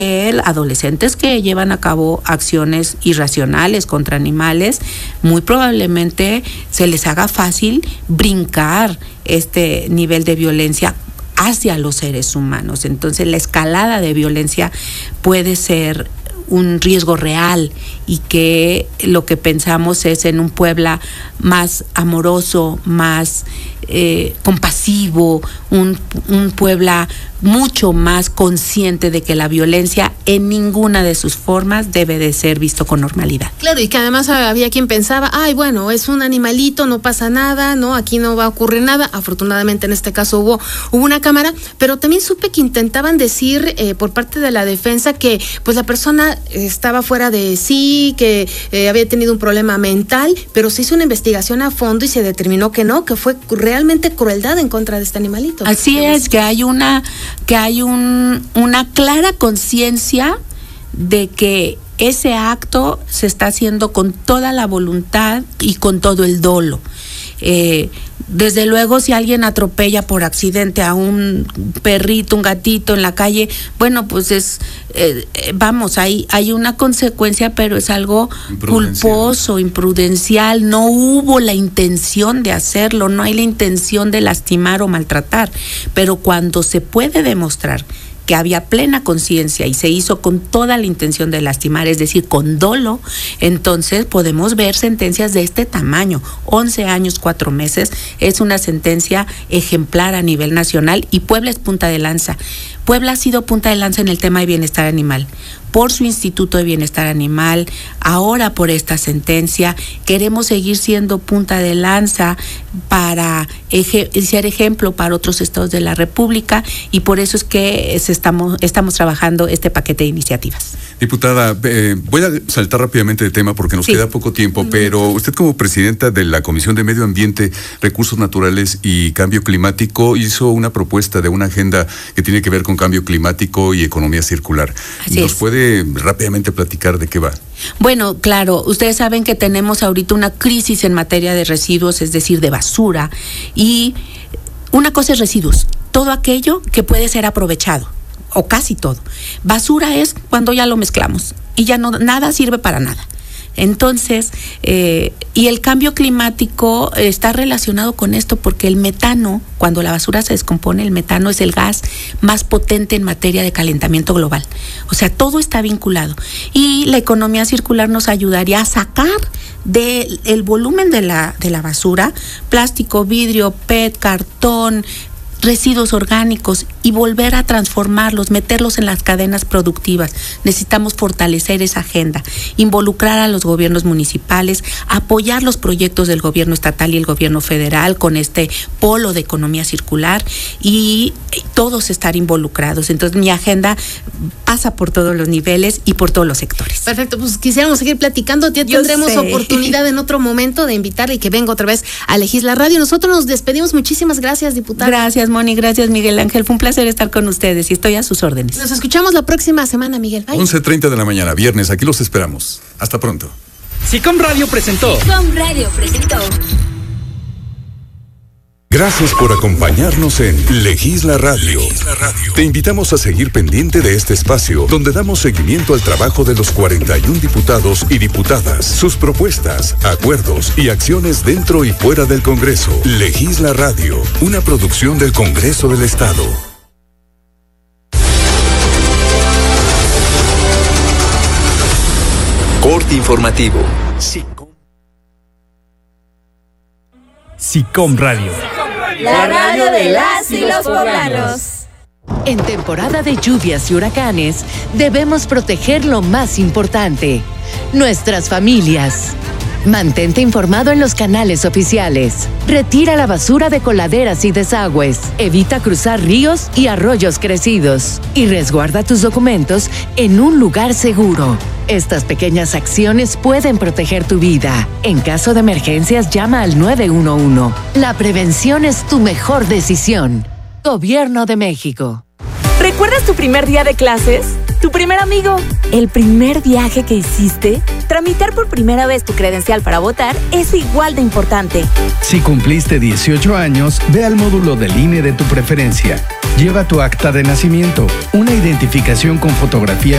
adolescentes que llevan a cabo acciones irracionales contra animales, muy probablemente se les haga fácil brincar este nivel de violencia hacia los seres humanos. Entonces, la escalada de violencia puede ser un riesgo real, y que lo que pensamos es en un Puebla más amoroso, más compasivo, un Puebla mucho más consciente de que la violencia en ninguna de sus formas debe de ser visto con normalidad. Claro, y que además había quien pensaba, ay, bueno, es un animalito, no pasa nada, no, aquí no va a ocurrir nada. Afortunadamente en este caso hubo una cámara, pero también supe que intentaban decir por parte de la defensa que pues la persona estaba fuera de sí, que había tenido un problema mental, pero se hizo una investigación a fondo y se determinó que no, que fue realmente crueldad en contra de este animalito. Así es, que hay una clara conciencia de que ese acto se está haciendo con toda la voluntad y con todo el dolo. Desde luego, si alguien atropella por accidente a un perrito, un gatito en la calle, bueno, pues hay una consecuencia, pero es algo culposo, imprudencial. No hubo la intención de hacerlo, no hay la intención de lastimar o maltratar, pero cuando se puede demostrar que había plena conciencia y se hizo con toda la intención de lastimar, es decir, con dolo, entonces podemos ver sentencias de este tamaño. 11 años, 4 meses, es una sentencia ejemplar a nivel nacional, y Puebla es punta de lanza. Puebla ha sido punta de lanza en el tema de bienestar animal, por su Instituto de Bienestar Animal, ahora por esta sentencia. Queremos seguir siendo punta de lanza para ser ejemplo para otros estados de la República, y por eso es que estamos trabajando este paquete de iniciativas. Diputada, voy a saltar rápidamente de tema porque nos queda poco tiempo, pero usted, como presidenta de la Comisión de Medio Ambiente, Recursos Naturales y Cambio Climático, hizo una propuesta de una agenda que tiene que ver con cambio climático y economía circular. ¿Nos puede rápidamente platicar de qué va? Bueno, claro, ustedes saben que tenemos ahorita una crisis en materia de residuos, es decir, de basura, y una cosa es residuos, todo aquello que puede ser aprovechado, o casi todo. Basura es cuando ya lo mezclamos y ya nada sirve para nada. Entonces, y el cambio climático está relacionado con esto, porque el metano, cuando la basura se descompone, el metano es el gas más potente en materia de calentamiento global. O sea, todo está vinculado. Y la economía circular nos ayudaría a sacar del volumen de la basura plástico, vidrio, PET, cartón, residuos orgánicos, y volver a transformarlos, meterlos en las cadenas productivas. Necesitamos fortalecer esa agenda, involucrar a los gobiernos municipales, apoyar los proyectos del gobierno estatal y el gobierno federal con este polo de economía circular, y todos estar involucrados. Entonces, mi agenda pasa por todos los niveles y por todos los sectores. Perfecto, pues quisiéramos seguir platicando. Ya tendremos oportunidad en otro momento de invitarle y que venga otra vez a Legisla Radio. Nosotros nos despedimos. Muchísimas gracias, diputada. Gracias, Moni, gracias, Miguel Ángel. Fue un placer estar con ustedes y estoy a sus órdenes. Nos escuchamos la próxima semana, Miguel. Bye. 11:30 de la mañana, viernes. Aquí los esperamos. Hasta pronto. SICOM Radio presentó. Gracias por acompañarnos en Legisla Radio. Te invitamos a seguir pendiente de este espacio, donde damos seguimiento al trabajo de los 41 diputados y diputadas, sus propuestas, acuerdos y acciones dentro y fuera del Congreso. Legisla Radio, una producción del Congreso del Estado. Corte informativo. SICOM Radio. La radio de las y los poblanos. En temporada de lluvias y huracanes, debemos proteger lo más importante: nuestras familias. Mantente informado en los canales oficiales. Retira la basura de coladeras y desagües. Evita cruzar ríos y arroyos crecidos. Y resguarda tus documentos en un lugar seguro. Estas pequeñas acciones pueden proteger tu vida. En caso de emergencias, llama al 911. La prevención es tu mejor decisión. Gobierno de México. ¿Recuerdas tu primer día de clases? ¿Tu primer amigo? ¿El primer viaje que hiciste? Tramitar por primera vez tu credencial para votar es igual de importante. Si cumpliste 18 años, ve al módulo del INE de tu preferencia. Lleva tu acta de nacimiento, una identificación con fotografía